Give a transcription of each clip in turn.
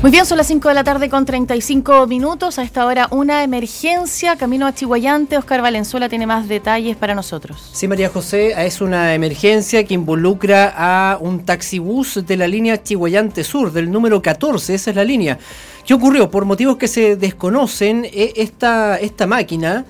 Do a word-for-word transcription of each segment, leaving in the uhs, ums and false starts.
Muy bien, son las cinco de la tarde con treinta y cinco minutos. A esta hora una emergencia, camino a Chiguayante. Oscar Valenzuela tiene más detalles para nosotros. Sí, María José, es una emergencia que involucra a un taxibús de la línea Chiguayante Sur, del número catorce, esa es la línea. ¿Qué ocurrió? Por motivos que se desconocen, esta, esta máquina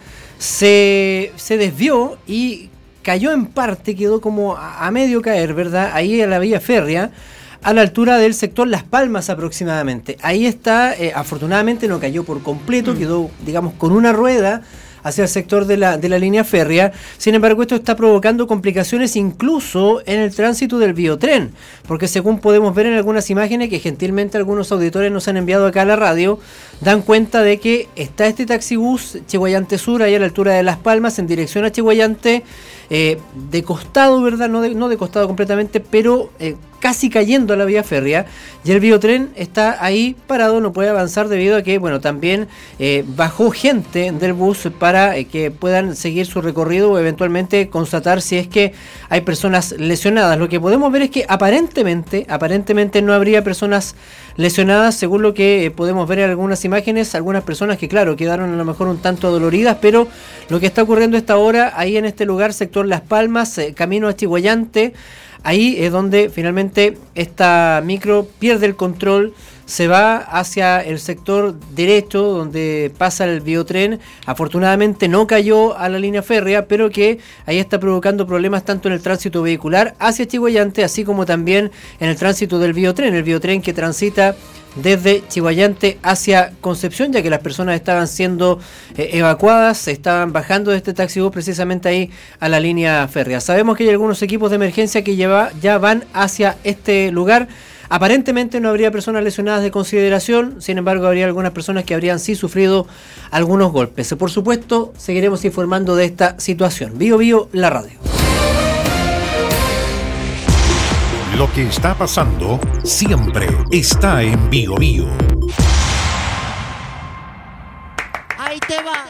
se, se desvió y cayó en parte, quedó como a, a medio caer, ¿verdad? Ahí en la vía férrea, a la altura del sector Las Palmas aproximadamente. Ahí está, eh, afortunadamente no cayó por completo, quedó, digamos, con una rueda hacia el sector de la, de la línea férrea. Sin embargo, esto está provocando complicaciones incluso en el tránsito del biotren, porque según podemos ver en algunas imágenes que gentilmente algunos auditores nos han enviado acá a la radio, dan cuenta de que está este taxibús Chiguayante Sur, ahí a la altura de Las Palmas, en dirección a Chiguayante, eh, de costado, ¿verdad? No de, no de costado completamente, pero eh, casi cayendo a la vía férrea, y el biotren está ahí parado, no puede avanzar debido a que, bueno, también eh, bajó gente del bus para eh, que puedan seguir su recorrido o eventualmente constatar si es que hay personas lesionadas. Lo que podemos ver es que aparentemente, aparentemente no habría personas lesionadas, según lo que eh, podemos ver en algunas imágenes, algunas personas que, claro, quedaron a lo mejor un tanto doloridas, pero lo que está ocurriendo a esta hora, ahí en este lugar, sector Las Palmas, eh, camino a Chiguayante, ahí es donde finalmente esta micro pierde el control, se va hacia el sector derecho donde pasa el biotren. Afortunadamente no cayó a la línea férrea, pero que ahí está provocando problemas tanto en el tránsito vehicular hacia Chiguayante, así como también en el tránsito del biotren, el biotren que transita desde Chiguayante hacia Concepción, ya que las personas estaban siendo eh, evacuadas, se estaban bajando de este taxibús precisamente ahí a la línea férrea. Sabemos que hay algunos equipos de emergencia que lleva, ya van hacia este lugar. Aparentemente no habría personas lesionadas de consideración, sin embargo habría algunas personas que habrían sí sufrido algunos golpes. Por supuesto, seguiremos informando de esta situación. Bio Bio, la radio. Lo que está pasando siempre está en Bio Bio.